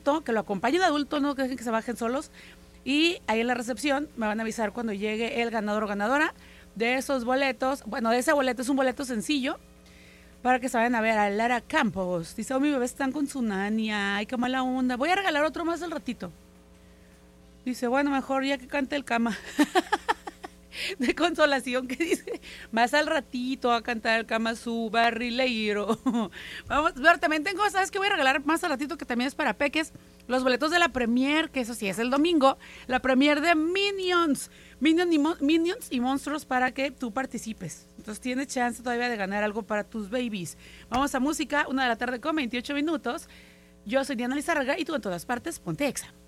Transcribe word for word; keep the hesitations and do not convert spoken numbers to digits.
adulto, que lo acompañe el adulto, no que dejen que se bajen solos. Y ahí en la recepción me van a avisar cuando llegue el ganador o ganadora de esos boletos. Bueno, de ese boleto es un boleto sencillo para que se vayan a ver a Lara Campos. Dice, oh, mi bebé están con su nani, ay, qué mala onda. Voy a regalar otro más al ratito. Dice, bueno, mejor ya que cante el Cama. De consolación, que dice, más al ratito a cantar el Kama su barrilero. Vamos, pero también tengo, ¿sabes qué voy a regalar más al ratito? Que también es para peques, los boletos de la premier, que eso sí es el domingo, la premier de Minions, Minions y, Mon- Minions y Monstruos, para que tú participes. Entonces tienes chance todavía de ganar algo para tus babies. Vamos a música, una de la tarde con veintiocho minutos. Yo soy Diana Lizárraga y tú en todas partes, ponte Exa.